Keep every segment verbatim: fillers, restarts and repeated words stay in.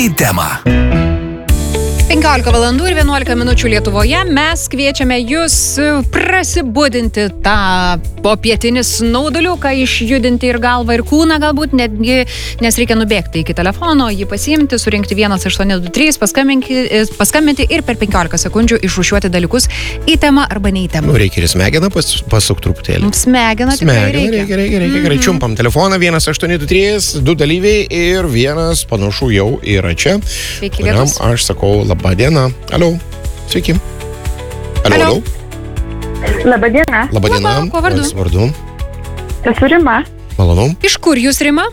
į temą. penkiolika valandų ir vienuolika minučių Lietuvoje mes kviečiame jūs prasibudinti tą popietinį snauduliuką, išjudinti ir galvą, ir kūną galbūt, netgi, nes reikia nubėgti iki telefono, jį pasiimti, surinkti vienas aštuoni du trys, paskambinti, paskambinti ir per penkiolika sekundžių išrūšiuoti dalykus į temą arba ne į temą. Nu, reikia ir smegeną pas, pasuk truputėlį. Smegena tikrai Smegeną reikia. reikia, reikia, reikia. Mhm. Gerai, čiumpam telefoną, vienas aštuoni du trys, du dalyviai ir vienas panašu jau yra čia. Sveiki, Kuriam lietus. aš sakau labą dieną. Alio, sveiki. Alio, Alio. alio. Labą dieną. Labą dieną. Labą, kuo vardu? Kas vardu? Esu Rima. Malonu. Iš kur jūs, Rima?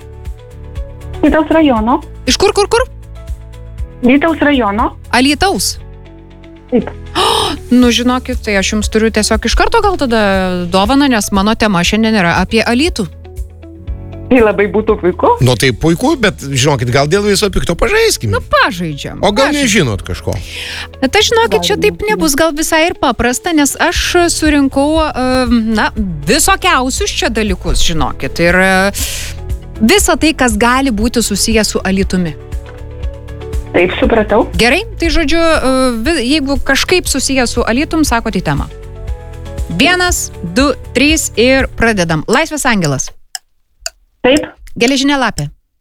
Lytaus rajono. Iš kur, kur, kur? Lytaus rajono. Alytaus. Taip. Nu, žinokit, tai aš jums turiu tiesiog iš karto gal tada dovaną, nes mano tema šiandien yra apie Alytų. Tai labai būtų puiku. Nu tai puiku, bet žinokit, gal dėl viso pikto pažaiskime. Nu, pažaidžiam. O gal pažaidžiam. nežinot kažko? Bet aš žinokit, čia taip nebus gal visai ir paprasta, nes aš surinkau, na, visokiausius čia dalykus, žinokit. Ir visa tai, kas gali būti susijęs su Alytumi. Taip, supratau. Gerai, tai žodžiu, jeigu kažkaip susijęs su Alytum, sakote į temą. Vienas, du, trys ir pradedam. Laisvės angelas. Taip, Geležinė lapė.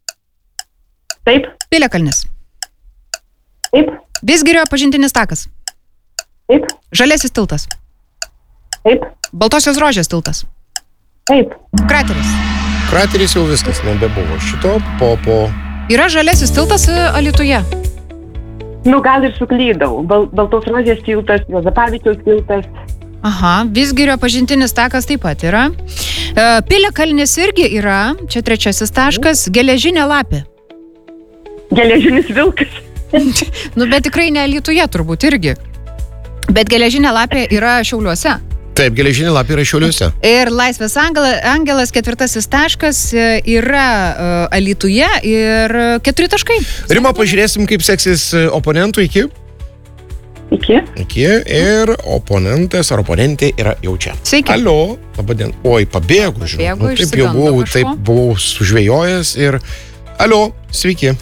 taip, Piliakalnis. taip, Visgirio pažintinis takas. taip, Žaliasis tiltas. taip, Baltosios rožės tiltas. taip. Krateris. Krateris jau viskas, nebebuvo šito, po, po... Yra žaliasis tiltas Alytuje. Nu, gal ir suklydau. Bal Baltos rožės tiltas, Juozapavičiaus tiltas. Aha, Visgirio pažintinis takas taip pat yra. E, Piliakalnis irgi yra, čia trečiasis taškas, geležinė lapė. Geležinis vilkas. Nu, bet tikrai ne Alytuje turbūt irgi. Bet geležinė lapė yra Šiauliuose. Taip, geležinė lapė yra Šiauliuose. Ir Laisvės angela, angelas, ketvirtasis taškas, e, yra e, Alytuje ir keturi taškai. Rima, pažiūrėsim, kaip seksis oponentų iki. Iki. Iki ir oponentas ar oponentė yra jau čia. Sveiki. Alio, labadien. Oi, pabėgu, žinau. Pabėgo, Nu, taip jau išsigando buvau, kažko. taip buvau sužvejojęs ir... Alio, sveiki.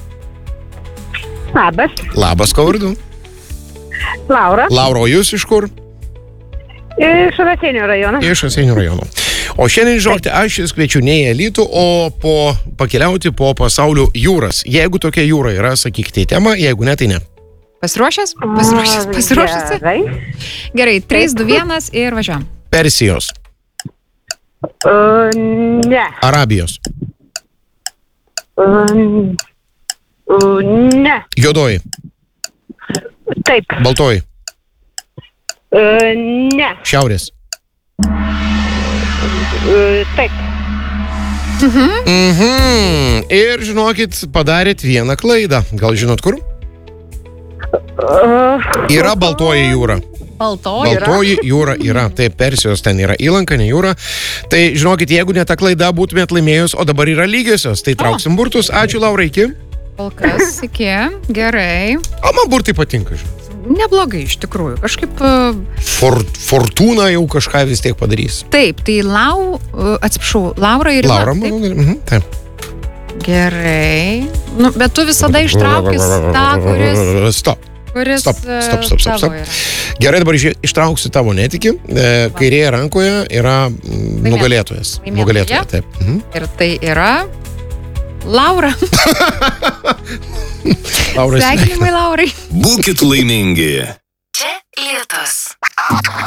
Labas. Labas, ko vardu? Laura. Laura, o jūs iš kur? Iš Raseinių rajono. Iš Raseinių rajono. O šiandien, žinokite, aš jūs kviečiu ne į Alytų, o po, pakeliauti po pasaulio jūras. Jeigu tokia jūra yra, sakykite į temą, jeigu ne, tai ne. Pasiruošęs? Pasiruošęs? Pasiruošęs? Gerai. Gerai, trys, du, vienas ir važiuojam. Persijos, Uh, ne. Arabijos, Uh, uh, ne. Juodoji, Taip. Baltoji, Uh, ne. Šiaurės. Uh, taip. Mhm. Ir žinokit, padarėt vieną klaidą. Gal žinot kur? Uh, Yra Baltoji jūra. Baltoji. Baltoji jūra yra. Taip, Persijos ten yra įlanka, ne jūra. Tai žinokit, jeigu ne ta klaida būtumėt laimėjus, o dabar yra lygiosios, tai trauksim burtus. Ačiū, Laura, iki. Kol kas, iki. Gerai. O man burtai patinka, žinot. Neblogai, iš tikrųjų. Kažkaip... uh, For, fortūna jau kažką vis tiek padarys. Taip, tai Lau... uh, Atsiprašau, Laura ir... Rima, Laura, taip? manau, mhm, taip. Gerai. Nu, bet tu visada ištraukis tą, kuris... Stop. kuris Stop, uh, stop, stop, stop, tavo stop. yra. Gerai, dabar žiūrėk, ištrauksiu tavo netiki. E, kairėje rankoje yra mm, nugalėtojas. Laimėtoja. Nugalėtoja, taip. Mhm. Ir tai yra... Laura. Laura, Sveikinimai, Laurai. Būkit laimingi. Čia Lietus.